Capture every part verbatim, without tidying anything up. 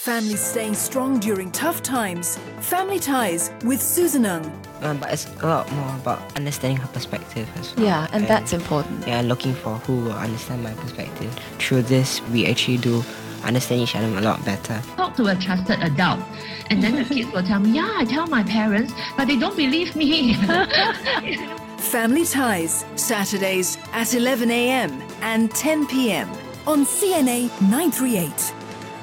Families staying strong during tough times. Family Ties with Susan Ng. Um, but it's a lot more about understanding her perspective as well. Yeah, and, and that's important. Yeah, looking for who will understand my perspective. Through this, we actually do understand each other a lot better. Talk to a trusted adult, and then the kids will tell me, yeah, I tell my parents, but they don't believe me. Family Ties, Saturdays at eleven a.m. and ten p.m. on C N A nine thirty-eight.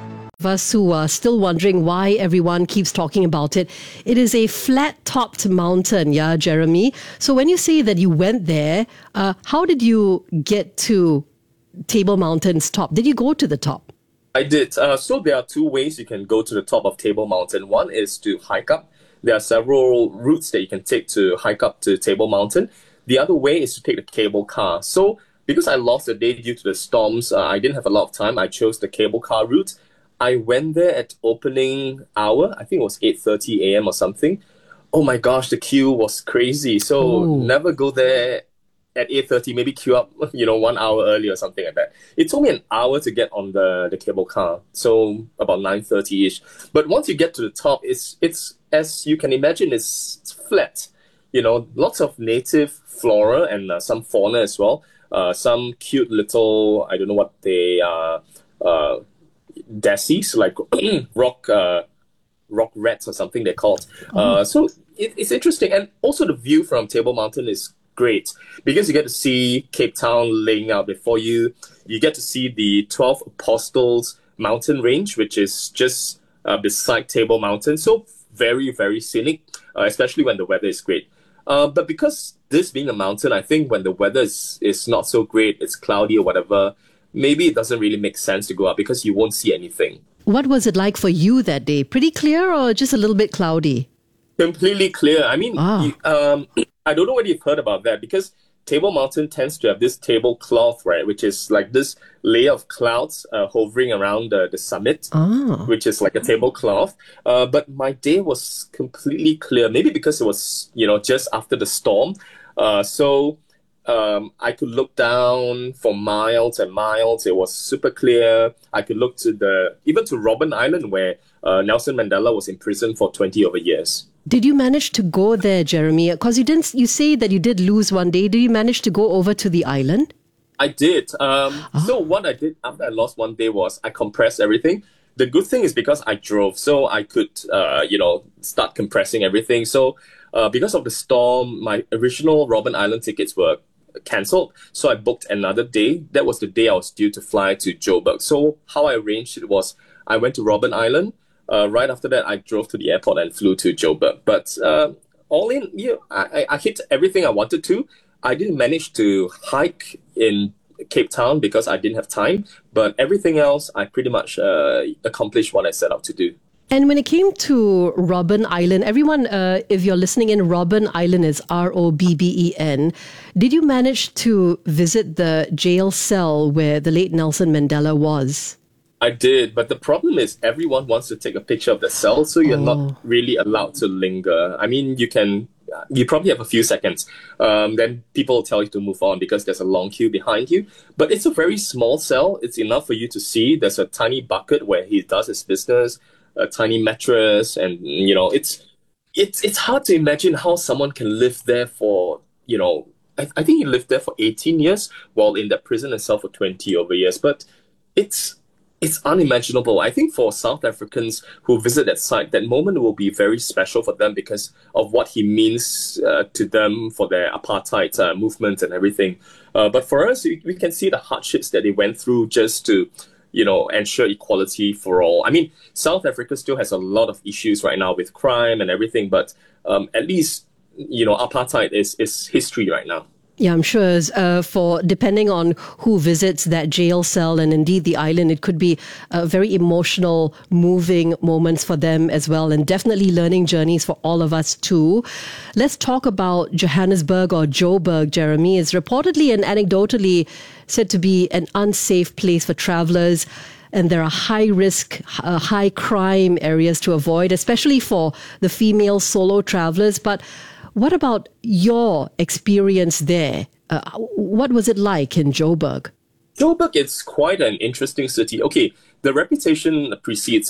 Vasu are still wondering why everyone keeps talking about it. It is a flat-topped mountain, yeah, Jeremy? So when you say that you went there, uh, how did you get to Table Mountain's top? Did you go to the top? I did. Uh, so there are two ways you can go to the top of Table Mountain. One is to hike up. There are several routes that you can take to hike up to Table Mountain. The other way is to take the cable car. So because I lost a day due to the storms, uh, I didn't have a lot of time. I chose the cable car route. I went there at opening hour. I think it was eight thirty a.m. or something. Oh my gosh, the queue was crazy. So Ooh. Never go there at eight thirty, maybe queue up, you know, one hour early or something like that. It took me an hour to get on the, the cable car. So about nine thirty-ish. But once you get to the top, it's, it's as you can imagine, it's, it's flat. You know, lots of native flora and uh, some fauna as well. Uh, some cute little, I don't know what they are, uh, daisies, like rock uh, rock rats or something they're called. Oh. Uh, so it, it's interesting. And also the view from Table Mountain is great because you get to see Cape Town laying out before you. You get to see the twelve Apostles mountain range, which is just uh, beside Table Mountain. So very, very scenic, uh, especially when the weather is great. Uh, but because this being a mountain, I think when the weather is, is not so great, it's cloudy or whatever, maybe it doesn't really make sense to go up because you won't see anything. What was it like for you that day? Pretty clear or just a little bit cloudy? Completely clear. I mean, ah. you, um, I don't know whether you've heard about that because Table Mountain tends to have this tablecloth, right, which is like this layer of clouds uh, hovering around the, the summit, ah. which is like a tablecloth. Uh, but my day was completely clear, maybe because it was, you know, just after the storm. Uh, so... Um, I could look down for miles and miles. It was super clear. I could look to the even to Robben Island where uh, Nelson Mandela was imprisoned for twenty over years. Did you manage to go there, Jeremy? Because you didn't. You say that you did lose one day. Did you manage to go over to the island? I did. Um, oh. So what I did after I lost one day was I compressed everything. The good thing is because I drove, so I could, uh, you know, start compressing everything. So uh, because of the storm, my original Robben Island tickets were cancelled, so I booked another day. That was the day I was due to fly to Joburg. So how I arranged it was I went to Robben Island. Uh, right after that, I drove to the airport and flew to Joburg. But uh, all in, you know, I, I hit everything I wanted to. I didn't manage to hike in Cape Town because I didn't have time. But everything else, I pretty much uh, accomplished what I set out to do. And when it came to Robben Island, everyone, uh, if you're listening in, Robben Island is R O B B E N. Did you manage to visit the jail cell where the late Nelson Mandela was? I did, but the problem is everyone wants to take a picture of the cell, so you're oh. not really allowed to linger. I mean, you can, you probably have a few seconds. Um, then people will tell you to move on because there's a long queue behind you. But it's a very small cell. It's enough for you to see. There's a tiny bucket where he does his business, a tiny mattress, and you know it's it's it's hard to imagine how someone can live there for you know I, I think he lived there for eighteen years while in that prison itself for twenty over years. But it's it's unimaginable. I think for South Africans who visit that site, that moment will be very special for them because of what he means uh, to them for their apartheid uh, movement and everything. Uh, but for us, we, we can see the hardships that they went through just to you know, ensure equality for all. I mean, South Africa still has a lot of issues right now with crime and everything, but um, at least, you know, apartheid is, is history right now. Yeah, I'm sure uh, for depending on who visits that jail cell and indeed the island, it could be uh, very emotional, moving moments for them as well, and definitely learning journeys for all of us too. Let's talk about Johannesburg or Joburg, Jeremy. It's reportedly and anecdotally said to be an unsafe place for travelers. And there are high risk, uh, high crime areas to avoid, especially for the female solo travelers. But what about your experience there? Uh, what was it like in Joburg? Joburg is quite an interesting city. Okay, the reputation precedes